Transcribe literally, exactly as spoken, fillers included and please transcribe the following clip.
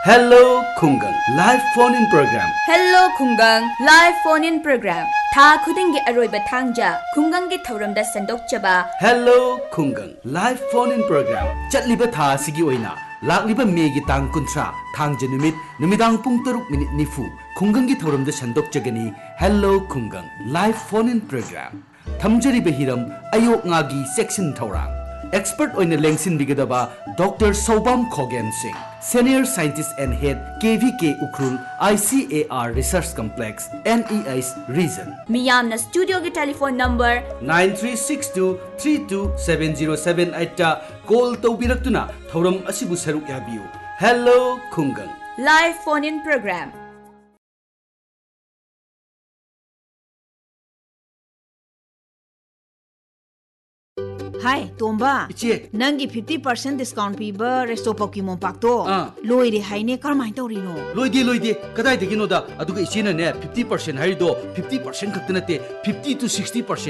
Hello Khungang live phone in program. Hello Khungang live phone in program. Tha khudingi aroiba thangja Khungang gi thoramda sandokchaba. Hello Khungang live phone in program. Chatliba tha sigi oina lakliba me gi tang kuntra thangja numit numidang pung taruk minute nifu Khungang gi thoramda sandokchagani. Hello Khungang live phone in program. Thamjari behiram ayok ngagi section thorang. Expert oina lengsin bigadaba Doctor Sobam Khogen Singh, Senior Scientist and Head K V K Ukrul I C A R Research Complex N E S Region. Miyamna studio gi telephone number nine three six two three two seven zero seven eight ta call tawbiraktuna thoram asibu saruk yabiu. Hello Khungang live phone in program. Hi, Tomba. Iche. Nangi fifty percent discount piba resto Pokemon Park to. Ah. Loire haine karmai torino. Loide loide kadai degino da aduga ichena ne fifty percent harido fifty percent khakta nate fifty to sixty percent